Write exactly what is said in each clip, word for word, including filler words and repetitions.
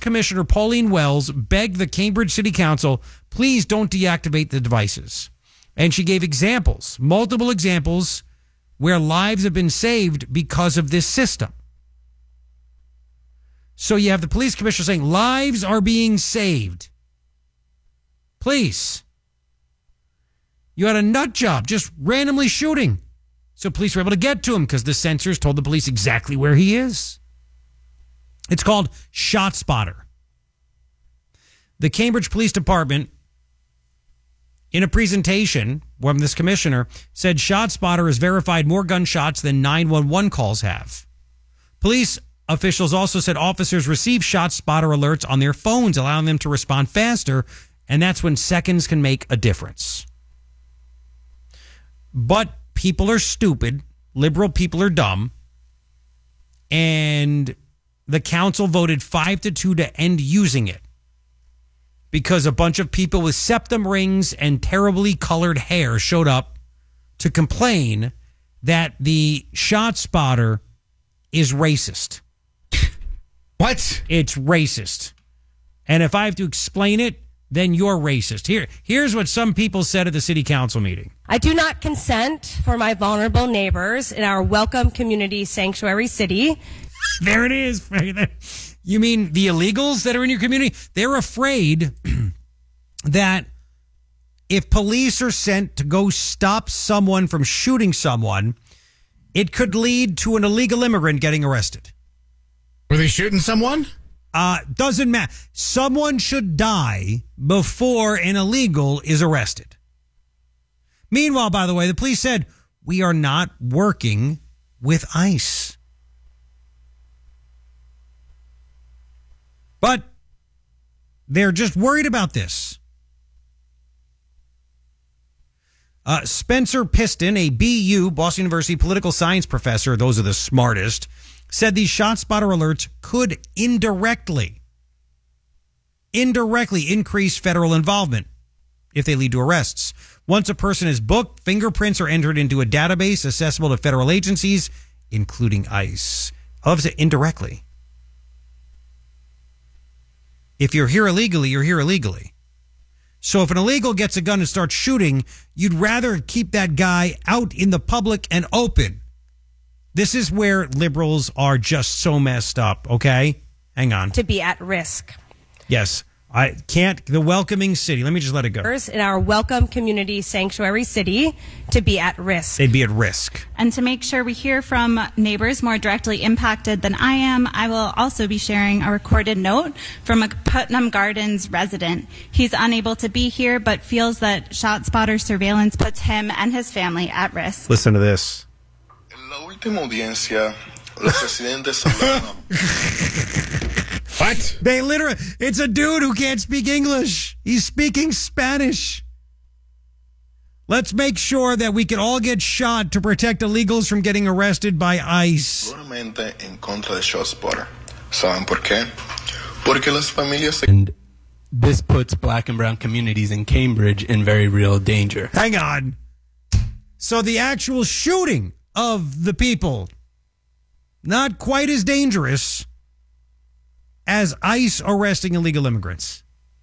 Commissioner Pauline Wells begged the Cambridge City Council, please don't deactivate the devices. And she gave examples, multiple examples, where lives have been saved because of this system. So you have the police commissioner saying lives are being saved. Please. You had a nut job just randomly shooting. So police were able to get to him because the sensors told the police exactly where he is. It's called ShotSpotter. The Cambridge Police Department, in a presentation from this commissioner, said ShotSpotter has verified more gunshots than nine one one calls have. Police officials also said officers receive ShotSpotter alerts on their phones, allowing them to respond faster, and that's when seconds can make a difference. But people are stupid, liberal people are dumb, and the council voted five to two to end using it because a bunch of people with septum rings and terribly colored hair showed up to complain that the ShotSpotter is racist. What? It's racist. And if I have to explain it, then you're racist. Here, here's what some people said at the city council meeting. I do not consent for my vulnerable neighbors in our welcome community sanctuary city. There it is. You mean the illegals that are in your community? They're afraid that if police are sent to go stop someone from shooting someone, it could lead to an illegal immigrant getting arrested. Were they shooting someone? Uh, doesn't matter. Someone should die before an illegal is arrested. Meanwhile, by the way, the police said, we are not working with ICE. But they're just worried about this. Uh, Spencer Piston, a B U, Boston University political science professor, those are the smartest, said these ShotSpotter alerts could indirectly, indirectly increase federal involvement if they lead to arrests. Once a person is booked, fingerprints are entered into a database accessible to federal agencies, including ICE. I love it indirectly. If you're here illegally, you're here illegally. So if an illegal gets a gun and starts shooting, you'd rather keep that guy out in the public and open. This is where liberals are just so messed up, okay? Hang on. To be at risk. Yes. I can't. The welcoming city. Let me just let it go. In our welcome community sanctuary city to be at risk. They'd be at risk. And to make sure we hear from neighbors more directly impacted than I am, I will also be sharing a recorded note from a Putnam Gardens resident. He's unable to be here, but feels that ShotSpotter surveillance puts him and his family at risk. Listen to this. En la última audiencia, los residentes hablaron. What? They literally, it's a dude who can't speak English. He's speaking Spanish. Let's make sure that we can all get shot to protect illegals from getting arrested by ICE. Claramente en contra de ShotSpotter. ¿Saben por qué? Porque las familias... And this puts black and brown communities in Cambridge in very real danger. Hang on. So the actual shooting of the people, not quite as dangerous as ICE arresting illegal immigrants.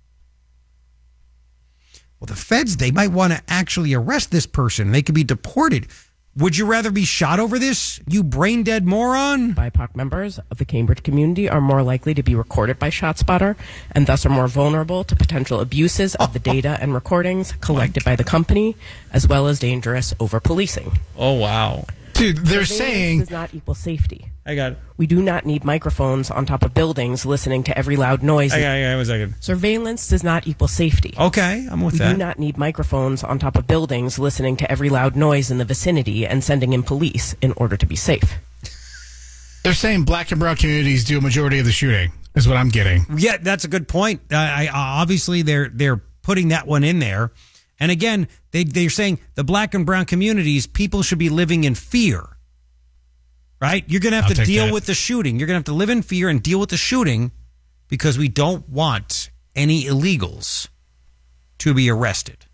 Well, the feds, they might want to actually arrest this person. They could be deported. Would you rather be shot over this, you brain-dead moron? B I P O C members of the Cambridge community are more likely to be recorded by ShotSpotter and thus are more vulnerable to potential abuses of the data and recordings collected by the company, as well as dangerous over-policing. Oh, wow. Dude, they're Surveillance saying... does not equal safety. I got it. We do not need microphones on top of buildings listening to every loud noise. I got it. I got it. One second. Surveillance does not equal safety. Okay, I'm with we that. We do not need microphones on top of buildings listening to every loud noise in the vicinity and sending in police in order to be safe. They're saying black and brown communities do a majority of the shooting, is what I'm getting. Yeah, that's a good point. Uh, I, obviously, they're they're putting that one in there. And again, they, they're saying the black and brown communities, people should be living in fear. Right? You're going to have I'll to deal that. with the shooting. You're going to have to live in fear and deal with the shooting because we don't want any illegals to be arrested.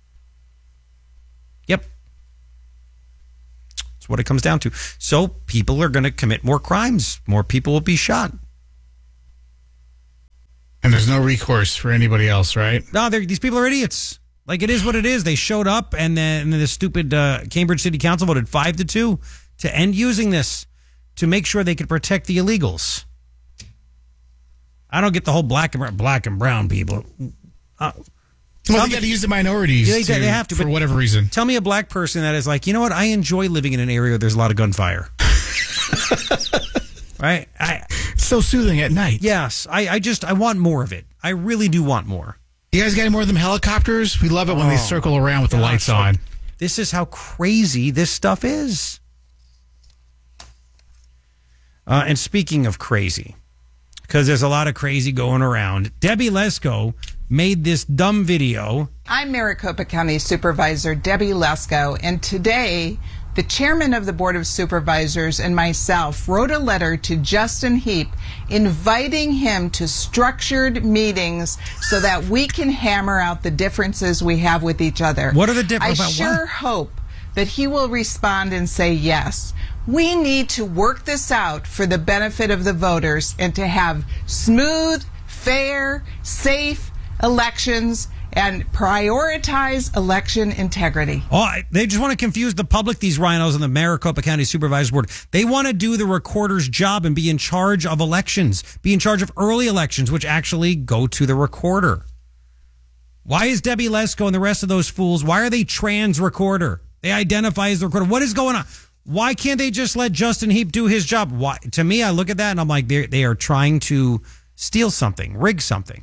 Yep. That's what it comes down to. So people are going to commit more crimes. More people will be shot. there's no recourse for anybody else, right? No, they're- these people are idiots. Like, it is what it is. They showed up, and then, and then the stupid uh, Cambridge City Council voted five to two to end using this to make sure they could protect the illegals. I don't get the whole black and black and brown people. Uh, Well, they got to use the minorities Yeah, they- to- they have to, for but- whatever reason. Tell me a black person that is like, you know what? I enjoy living in an area where there's a lot of gunfire. Right? I, It's so soothing at night. yes, I, I just I want more of it. I really do want more. You guys got any more of them helicopters? We love it when they Oh, circle around with the lights gosh. on. This is how crazy this stuff is. Uh, and speaking of crazy, because there's a lot of crazy going around, Debbie Lesko made this dumb video. I'm Maricopa County Supervisor Debbie Lesko, and today the chairman of the Board of Supervisors and myself wrote a letter to Justin Heap inviting him to structured meetings so that we can hammer out the differences we have with each other. What are the diff- I about sure what? hope that he will respond and say yes. We need to work this out for the benefit of the voters and to have smooth, fair, safe elections and prioritize election integrity. Oh, I- they just want to confuse the public, these rhinos on the Maricopa County Supervisors Board. They want to do the recorder's job and be in charge of elections, be in charge of early elections, which actually go to the recorder. Why is Debbie Lesko and the rest of those fools, why are they trans recorder? They identify as the recorder. What is going on? Why can't they just let Justin Heap do his job? Why? To me, I look at that and I'm like, they they are trying to steal something, rig something.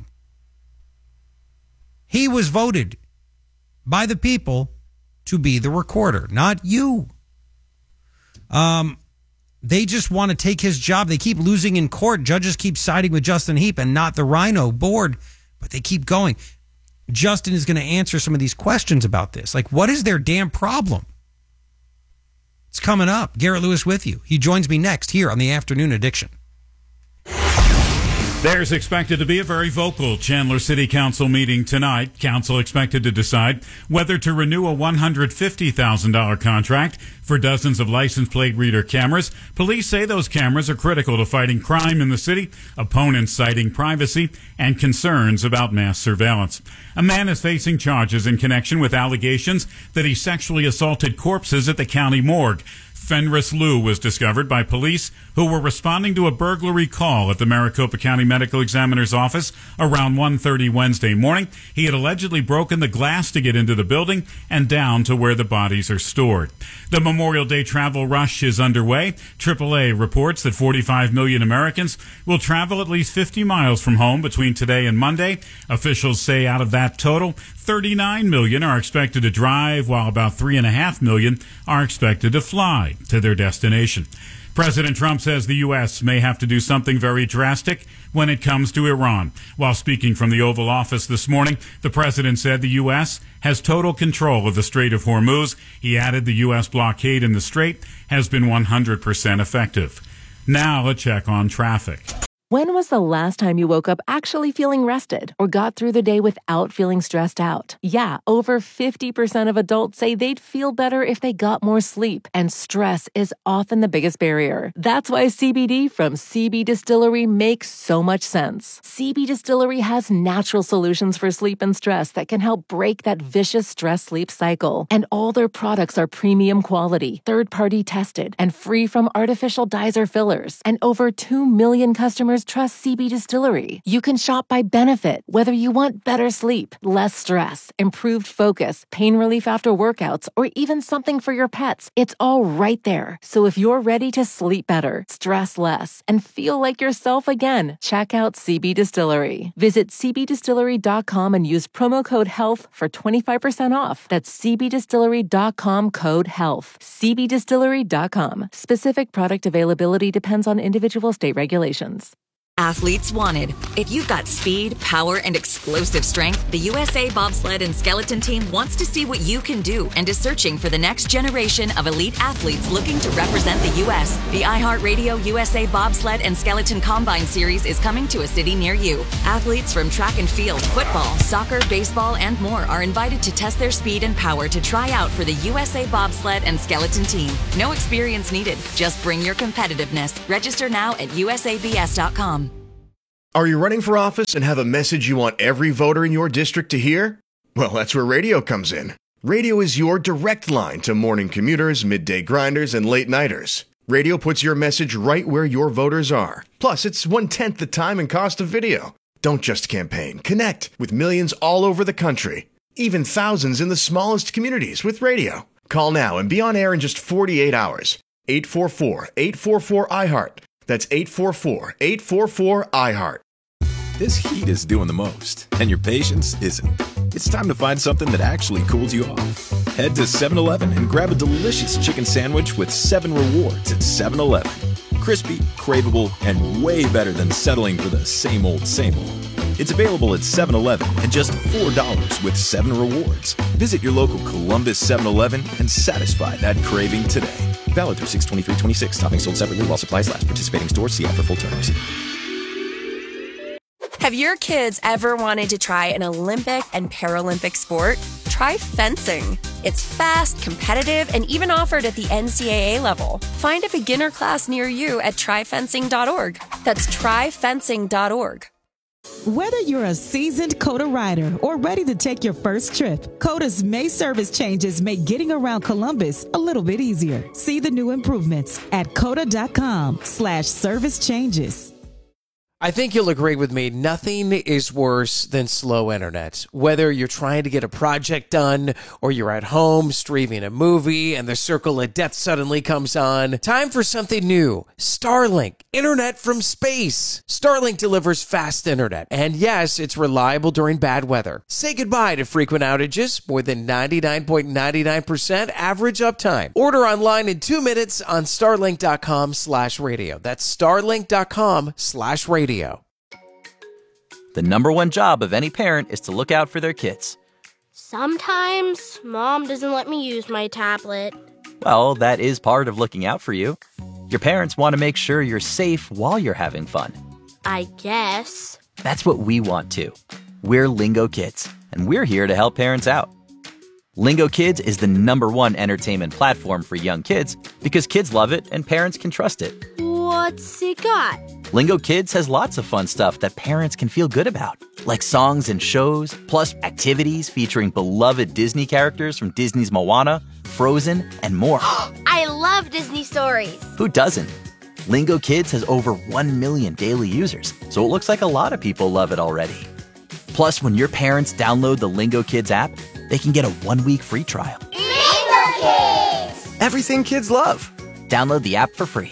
He was voted by the people to be the recorder, not you. Um, they just want to take his job. They keep losing in court. Judges keep siding with Justin Heap and not the Rhino board, but they keep going. Justin is going to answer some of these questions about this. Like, what is their damn problem? It's coming up. Garrett Lewis with you. He joins me next here on the Afternoon Addiction. There's expected to be a very vocal Chandler City Council meeting tonight. Council expected to decide whether to renew a one hundred fifty thousand dollars contract for dozens of license plate reader cameras. Police say those cameras are critical to fighting crime in the city, opponents citing privacy and concerns about mass surveillance. A man is facing charges in connection with allegations that he sexually assaulted corpses at the county morgue. Fenris Liu was discovered by police who were responding to a burglary call at the Maricopa County Medical Examiner's office around one thirty Wednesday morning. He had allegedly broken the glass to get into the building and down to where the bodies are stored. The Memorial Day travel rush is underway. triple A reports that forty-five million Americans will travel at least fifty miles from home between today and Monday. Officials say out of that total, thirty-nine million are expected to drive, while about three point five million are expected to fly to their destination. President Trump says the U S may have to do something very drastic when it comes to Iran. While speaking from the Oval Office this morning, the president said the U S has total control of the Strait of Hormuz. He added the U S blockade in the strait has been one hundred percent effective. Now a check on traffic. When was the last time you woke up actually feeling rested or got through the day without feeling stressed out? Yeah, over fifty percent of adults say they'd feel better if they got more sleep, and stress is often the biggest barrier. That's why C B D from C B Distillery makes so much sense. C B Distillery has natural solutions for sleep and stress that can help break that vicious stress-sleep cycle. And all their products are premium quality, third-party tested, and free from artificial dyes or fillers. And over two million customers trust C B Distillery. You can shop by benefit, whether you want better sleep, less stress, improved focus, pain relief after workouts, or even something for your pets. It's all right there. So if you're ready to sleep better, stress less, and feel like yourself again, check out C B Distillery. Visit c b distillery dot com and use promo code HEALTH for twenty-five percent off. That's c b distillery dot com code HEALTH. c b distillery dot com. Specific product availability depends on individual state regulations. Athletes wanted. If you've got speed, power, and explosive strength, the U S A Bobsled and Skeleton Team wants to see what you can do and is searching for the next generation of elite athletes looking to represent the U S. The iHeartRadio U S A Bobsled and Skeleton Combine Series is coming to a city near you. Athletes from track and field, football, soccer, baseball, and more are invited to test their speed and power to try out for the U S A Bobsled and Skeleton Team. No experience needed. Just bring your competitiveness. Register now at u s a b s dot com. Are you running for office and have a message you want every voter in your district to hear? Well, that's where radio comes in. Radio is your direct line to morning commuters, midday grinders, and late nighters. Radio puts your message right where your voters are. Plus, it's one-tenth the time and cost of video. Don't just campaign. Connect with millions all over the country. Even thousands in the smallest communities with radio. Call now and be on air in just forty-eight hours. eight four four, eight four four, I heart. That's eight four four, eight four four, I heart. This heat is doing the most, and your patience isn't. It's time to find something that actually cools you off. Head to seven eleven and grab a delicious chicken sandwich with seven rewards at seven eleven. Crispy, craveable, and way better than settling for the same old, same old. It's available at seven eleven and just four dollars with seven rewards. Visit your local Columbus seven eleven and satisfy that craving today. Valid through six twenty-three twenty-six. Topping sold separately while supplies last. Participating stores. See app for full terms. Have your kids ever wanted to try an Olympic and Paralympic sport? Try fencing. It's fast, competitive, and even offered at the N C double A level. Find a beginner class near you at try fencing dot org. That's try fencing dot org. Whether you're a seasoned COTA rider or ready to take your first trip, COTA's May service changes make getting around Columbus a little bit easier. See the new improvements at cota.com slash service changes. I think you'll agree with me, nothing is worse than slow internet. Whether you're trying to get a project done or you're at home streaming a movie and the circle of death suddenly comes on, time for something new. Starlink, internet from space. Starlink delivers fast internet. And yes, it's reliable during bad weather. Say goodbye to frequent outages, more than ninety-nine point nine nine percent average uptime. Order online in two minutes on starlink.com slash radio. That's starlink.com slash radio. The number one job of any parent is to look out for their kids. Sometimes Mom doesn't let me use my tablet. Well, that is part of looking out for you. Your parents want to make sure you're safe while you're having fun. I guess. That's what we want too. We're Lingo Kids, and we're here to help parents out. Lingo Kids is the number one entertainment platform for young kids because kids love it and parents can trust it. What's it got? Lingo Kids has lots of fun stuff that parents can feel good about, like songs and shows, plus activities featuring beloved Disney characters from Disney's Moana, Frozen, and more. I love Disney stories. Who doesn't? Lingo Kids has over one million daily users, so it looks like a lot of people love it already. Plus, when your parents download the Lingo Kids app, they can get a one-week free trial. Lingo Kids! Everything kids love. Download the app for free.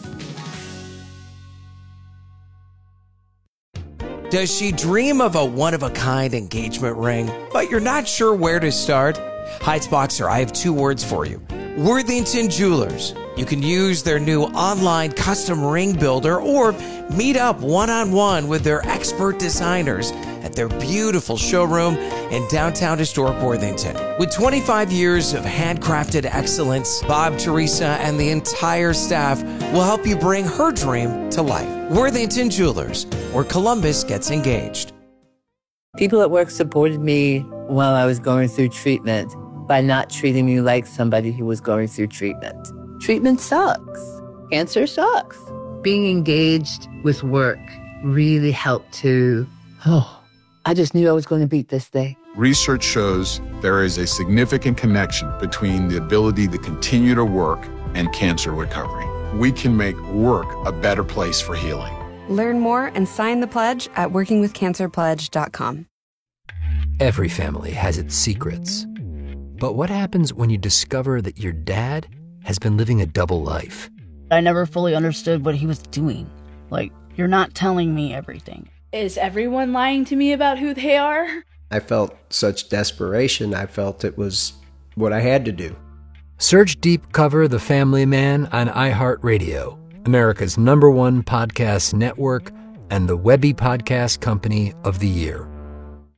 Does she dream of a one-of-a-kind engagement ring, but you're not sure where to start? Heights Boxer, I have two words for you. Worthington Jewelers. You can use their new online custom ring builder or meet up one-on-one with their expert designers at their beautiful showroom in downtown historic Worthington. With twenty-five years of handcrafted excellence, Bob, Teresa, and the entire staff will help you bring her dream to life. Worthington Jewelers, where Columbus gets engaged. People at work supported me while I was going through treatment by not treating me like somebody who was going through treatment. Treatment sucks. Cancer sucks. Being engaged with work really helped to, oh, I just knew I was going to beat this thing. Research shows there is a significant connection between the ability to continue to work and cancer recovery. We can make work a better place for healing. Learn more and sign the pledge at working with cancer pledge dot com. Every family has its secrets. But what happens when you discover that your dad has been living a double life? I never fully understood what he was doing. Like, you're not telling me everything. Is everyone lying to me about who they are? I felt such desperation. I felt it was what I had to do. Search Deep Cover The Family Man on iHeartRadio, America's number one podcast network and the Webby Podcast Company of the Year.